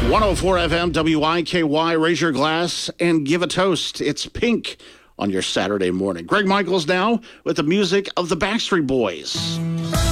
104 FM WIKY. Raise your glass and give a toast. It's Pink on your Saturday morning. Greg Michaels now with the music of the Backstreet Boys.